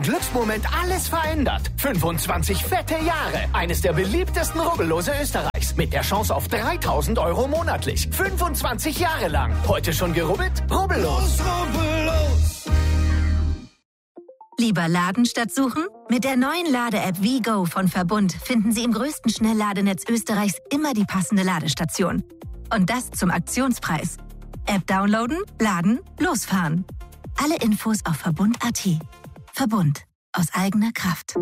Glücksmoment alles verändert. 25 fette Jahre. Eines der beliebtesten Rubbellose Österreichs. Mit der Chance auf 3.000 € monatlich. 25 Jahre lang. Heute schon gerubbelt? Rubbellos. Rubbellos. Lieber laden statt suchen? Mit der neuen Lade-App WeGo von Verbund finden Sie im größten Schnellladenetz Österreichs immer die passende Ladestation. Und das zum Aktionspreis. App downloaden, laden, losfahren. Alle Infos auf Verbund.at. Verbund. Aus eigener Kraft.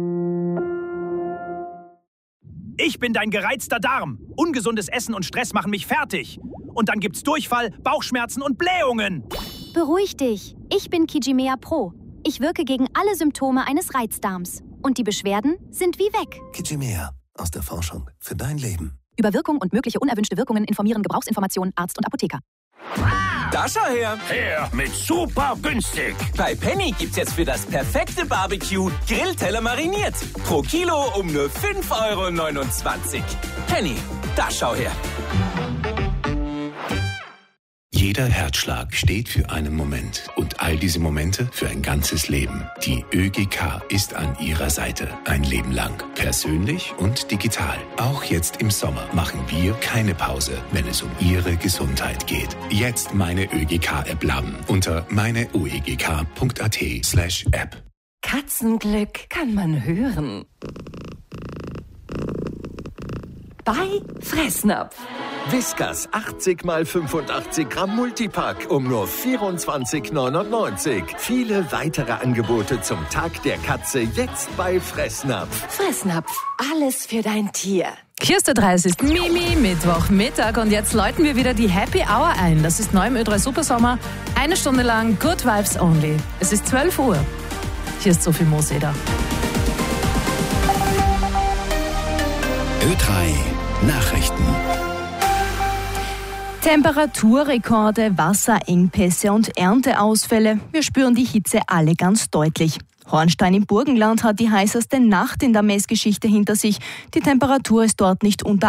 Ich bin dein gereizter Darm. Ungesundes Essen und Stress machen mich fertig. Und dann gibt's Durchfall, Bauchschmerzen und Blähungen. Beruhig dich. Ich bin Kijimea Pro. Ich wirke gegen alle Symptome eines Reizdarms. Und die Beschwerden sind wie weg. Kijimea. Aus der Forschung für dein Leben. Über Wirkung und mögliche unerwünschte Wirkungen informieren Gebrauchsinformationen Arzt und Apotheker. Da schau her! Her mit super günstig! Bei Penny gibt's jetzt für das perfekte Barbecue Grillteller mariniert. Pro Kilo um nur 5,29 €. Penny, da schau her! Jeder Herzschlag steht für einen Moment und all diese Momente für ein ganzes Leben. Die ÖGK ist an Ihrer Seite ein Leben lang. Persönlich und digital. Auch jetzt im Sommer machen wir keine Pause, wenn es um Ihre Gesundheit geht. Jetzt meine ÖGK-App laden unter meineuegk.at/App. Katzenglück kann man hören. Bei Fressnapf. Whiskas 80 x 85 Gramm Multipack um nur 24,99 €. Viele weitere Angebote zum Tag der Katze jetzt bei Fressnapf. Fressnapf, alles für dein Tier. Hier ist der 30. Mimi, Mittwochmittag und jetzt läuten wir wieder die Happy Hour ein. Das ist neu im Ö3 Supersommer. 1 Stunde lang Good Vibes Only. Es ist 12 Uhr. Hier ist Sophie Moseder. Ö3 Nachrichten. Temperaturrekorde, Wasserengpässe und Ernteausfälle. Wir spüren die Hitze alle ganz deutlich. Hornstein im Burgenland hat die heißeste Nacht in der Messgeschichte hinter sich. Die Temperatur ist dort nicht unter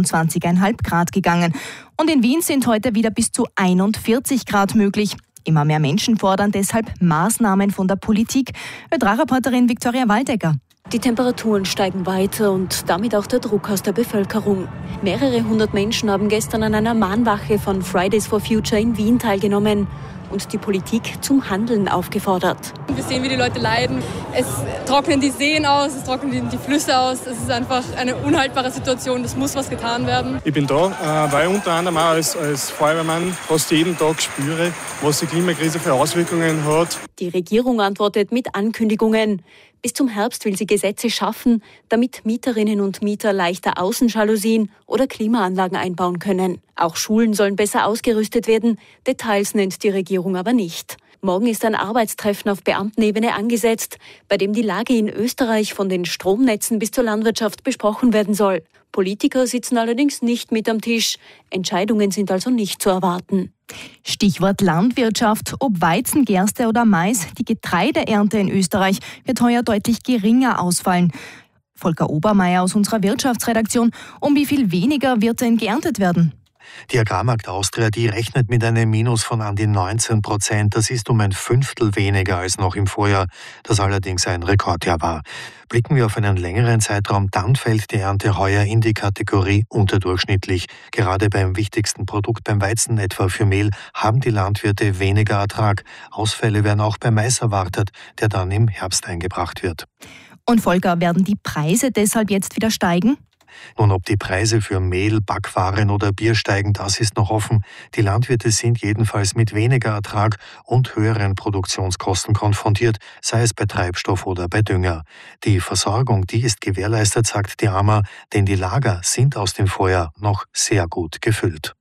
28,5 Grad gegangen. Und in Wien sind heute wieder bis zu 41 Grad möglich. Immer mehr Menschen fordern deshalb Maßnahmen von der Politik. Ö3-Reporterin Viktoria Waldecker. Die Temperaturen steigen weiter und damit auch der Druck aus der Bevölkerung. Mehrere hundert Menschen haben gestern an einer Mahnwache von Fridays for Future in Wien teilgenommen und die Politik zum Handeln aufgefordert. Wir sehen, wie die Leute leiden. Es trocknen die Seen aus, es trocknen die Flüsse aus. Es ist einfach eine unhaltbare Situation. Es muss was getan werden. Ich bin da, weil ich unter anderem auch als Feuerwehrmann fast jeden Tag spüre, was die Klimakrise für Auswirkungen hat. Die Regierung antwortet mit Ankündigungen. Bis zum Herbst will sie Gesetze schaffen, damit Mieterinnen und Mieter leichter Außenjalousien oder Klimaanlagen einbauen können. Auch Schulen sollen besser ausgerüstet werden. Details nennt die Regierung aber nicht. Morgen ist ein Arbeitstreffen auf Beamtenebene angesetzt, bei dem die Lage in Österreich von den Stromnetzen bis zur Landwirtschaft besprochen werden soll. Politiker sitzen allerdings nicht mit am Tisch. Entscheidungen sind also nicht zu erwarten. Stichwort Landwirtschaft. Ob Weizen, Gerste oder Mais, die Getreideernte in Österreich wird heuer deutlich geringer ausfallen. Volker Obermeier aus unserer Wirtschaftsredaktion. Um wie viel weniger wird denn geerntet werden? Die Agrarmarkt Austria, die rechnet mit einem Minus von an die 19%. Das ist um ein Fünftel weniger als noch im Vorjahr, das allerdings ein Rekordjahr war. Blicken wir auf einen längeren Zeitraum, dann fällt die Ernte heuer in die Kategorie unterdurchschnittlich. Gerade beim wichtigsten Produkt, beim Weizen, etwa für Mehl, haben die Landwirte weniger Ertrag. Ausfälle werden auch beim Mais erwartet, der dann im Herbst eingebracht wird. Und Volker, werden die Preise deshalb jetzt wieder steigen? Nun, ob die Preise für Mehl, Backwaren oder Bier steigen, das ist noch offen. Die Landwirte sind jedenfalls mit weniger Ertrag und höheren Produktionskosten konfrontiert, sei es bei Treibstoff oder bei Dünger. Die Versorgung, die ist gewährleistet, sagt die AMA, denn die Lager sind aus dem Vorjahr noch sehr gut gefüllt.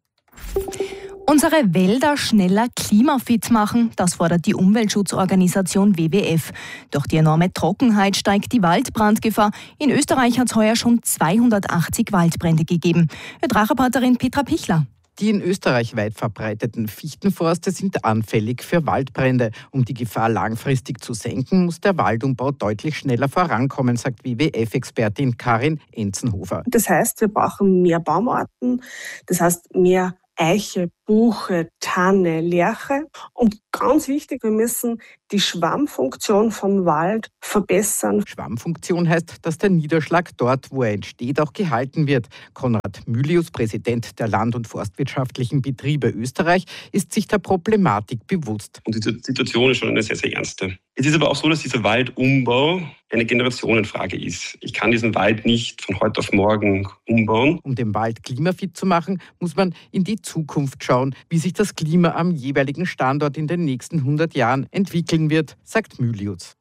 Unsere Wälder schneller klimafit machen, das fordert die Umweltschutzorganisation WWF. Durch die enorme Trockenheit steigt die Waldbrandgefahr. In Österreich hat es heuer schon 280 Waldbrände gegeben. Ö3-Reporterin Petra Pichler. Die in Österreich weit verbreiteten Fichtenforste sind anfällig für Waldbrände. Um die Gefahr langfristig zu senken, muss der Waldumbau deutlich schneller vorankommen, sagt WWF-Expertin Karin Enzenhofer. Das heißt, wir brauchen mehr Baumarten, das heißt mehr Eiche, Buche, Tanne, Lärche. Und ganz wichtig, wir müssen die Schwammfunktion vom Wald verbessern. Schwammfunktion heißt, dass der Niederschlag dort, wo er entsteht, auch gehalten wird. Konrad Mylius, Präsident der Land- und Forstwirtschaftlichen Betriebe Österreich, ist sich der Problematik bewusst. Und die Situation ist schon eine sehr, sehr ernste. Es ist aber auch so, dass dieser Waldumbau eine Generationenfrage ist. Ich kann diesen Wald nicht von heute auf morgen umbauen. Um den Wald klimafit zu machen, muss man in die Zukunft schauen, wie sich das Klima am jeweiligen Standort in den nächsten 100 Jahren entwickeln wird, sagt Mylius.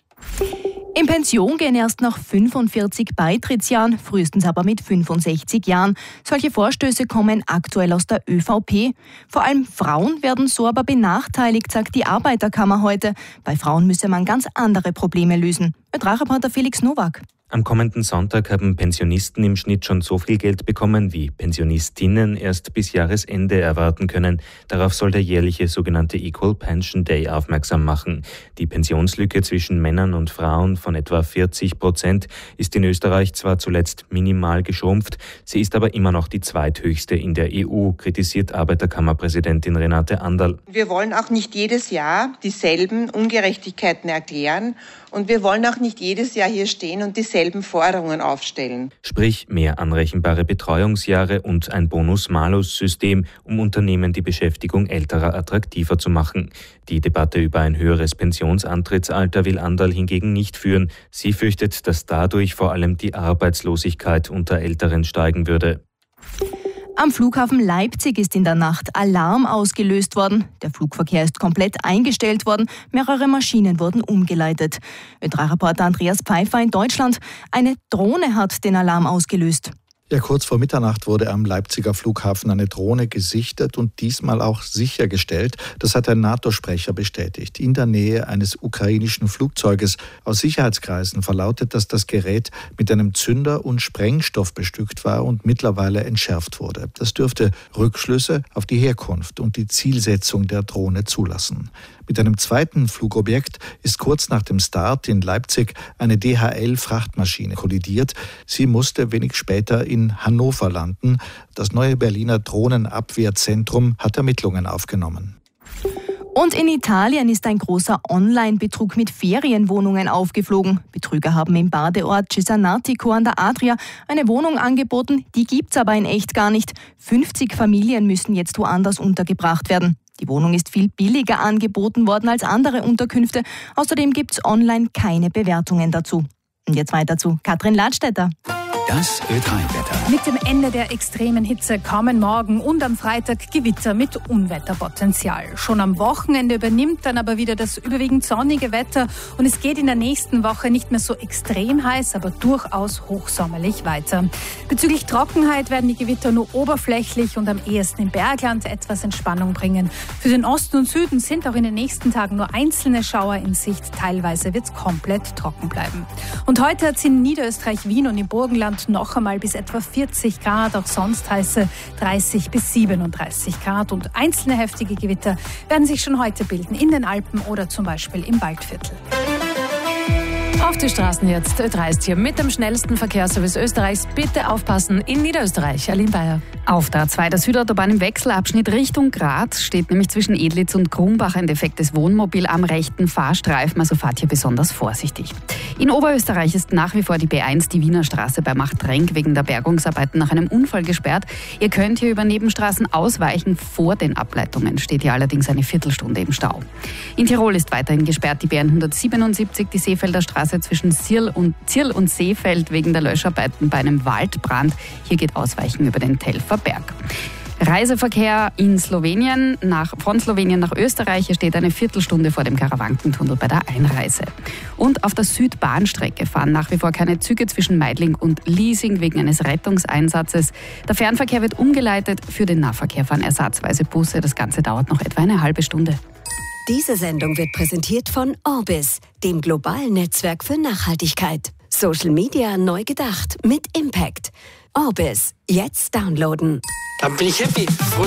In Pension gehen erst nach 45 Beitrittsjahren, frühestens aber mit 65 Jahren. Solche Vorstöße kommen aktuell aus der ÖVP. Vor allem Frauen werden so aber benachteiligt, sagt die Arbeiterkammer heute. Bei Frauen müsse man ganz andere Probleme lösen. Ö3-Reporter Felix Nowak. Am kommenden Sonntag haben Pensionisten im Schnitt schon so viel Geld bekommen, wie Pensionistinnen erst bis Jahresende erwarten können. Darauf soll der jährliche sogenannte Equal Pension Day aufmerksam machen. Die Pensionslücke zwischen Männern und Frauen von etwa 40% ist in Österreich zwar zuletzt minimal geschrumpft, sie ist aber immer noch die zweithöchste in der EU, kritisiert Arbeiterkammerpräsidentin Renate Anderl. Wir wollen auch nicht jedes Jahr dieselben Ungerechtigkeiten erklären und wir wollen auch nicht jedes Jahr hier stehen und dieselben Forderungen aufstellen. Sprich mehr anrechenbare Betreuungsjahre und ein Bonus-Malus-System, um Unternehmen die Beschäftigung Älterer attraktiver zu machen. Die Debatte über ein höheres Pensionsantrittsalter will Anderl hingegen nicht führen. Sie fürchtet, dass dadurch vor allem die Arbeitslosigkeit unter Älteren steigen würde. Am Flughafen Leipzig ist in der Nacht Alarm ausgelöst worden. Der Flugverkehr ist komplett eingestellt worden. Mehrere Maschinen wurden umgeleitet. Ö3-Reporter Andreas Pfeiffer in Deutschland. Eine Drohne hat den Alarm ausgelöst. Ja, kurz vor Mitternacht wurde am Leipziger Flughafen eine Drohne gesichtet und diesmal auch sichergestellt. Das hat ein NATO-Sprecher bestätigt. In der Nähe eines ukrainischen Flugzeuges. Aus Sicherheitskreisen verlautet, dass das Gerät mit einem Zünder und Sprengstoff bestückt war und mittlerweile entschärft wurde. Das dürfte Rückschlüsse auf die Herkunft und die Zielsetzung der Drohne zulassen. Mit einem zweiten Flugobjekt ist kurz nach dem Start in Leipzig eine DHL-Frachtmaschine kollidiert. Sie musste wenig später in Hannover landen. Das neue Berliner Drohnenabwehrzentrum hat Ermittlungen aufgenommen. Und in Italien ist ein großer Online-Betrug mit Ferienwohnungen aufgeflogen. Betrüger haben im Badeort Cesanatico an der Adria eine Wohnung angeboten, die gibt's aber in echt gar nicht. 50 Familien müssen jetzt woanders untergebracht werden. Die Wohnung ist viel billiger angeboten worden als andere Unterkünfte. Außerdem gibt's online keine Bewertungen dazu. Und jetzt weiter zu Katrin Ladstätter. Das Ö3-Wetter. Mit dem Ende der extremen Hitze kommen morgen und am Freitag Gewitter mit Unwetterpotenzial. Schon am Wochenende übernimmt dann aber wieder das überwiegend sonnige Wetter und es geht in der nächsten Woche nicht mehr so extrem heiß, aber durchaus hochsommerlich weiter. Bezüglich Trockenheit werden die Gewitter nur oberflächlich und am ehesten im Bergland etwas Entspannung bringen. Für den Osten und Süden sind auch in den nächsten Tagen nur einzelne Schauer in Sicht. Teilweise wird es komplett trocken bleiben. Und heute hat es in Niederösterreich, Wien und im Burgenland noch einmal bis etwa 40 Grad, auch sonst heiße 30 bis 37 Grad. Und einzelne heftige Gewitter werden sich schon heute bilden in den Alpen oder zum Beispiel im Waldviertel. Auf die Straßen jetzt. Ö3 ist hier mit dem schnellsten Verkehrsservice Österreichs. Bitte aufpassen in Niederösterreich. Aline Bayer. Auf der A2 der Südautobahn im Wechselabschnitt Richtung Graz steht nämlich zwischen Edlitz und Krumbach ein defektes Wohnmobil am rechten Fahrstreifen. Also fahrt hier besonders vorsichtig. In Oberösterreich ist nach wie vor die B1, die Wiener Straße bei Machtrenk, wegen der Bergungsarbeiten nach einem Unfall gesperrt. Ihr könnt hier über Nebenstraßen ausweichen. Vor den Ableitungen steht hier allerdings eine Viertelstunde im Stau. In Tirol ist weiterhin gesperrt die B177, die Seefelder Straße zwischen Zirl und Seefeld wegen der Löscharbeiten bei einem Waldbrand. Hier geht Ausweichen über den Telfer Berg. Reiseverkehr in Slowenien, von Slowenien nach Österreich. Hier steht eine Viertelstunde vor dem Karawankentunnel bei der Einreise. Und auf der Südbahnstrecke fahren nach wie vor keine Züge zwischen Meidling und Liesing wegen eines Rettungseinsatzes. Der Fernverkehr wird umgeleitet. Für den Nahverkehr fahren ersatzweise Busse. Das Ganze dauert noch etwa eine halbe Stunde. Diese Sendung wird präsentiert von Orbis, dem globalen Netzwerk für Nachhaltigkeit. Social Media neu gedacht mit Impact. Orbis, jetzt downloaden. Dann bin ich happy.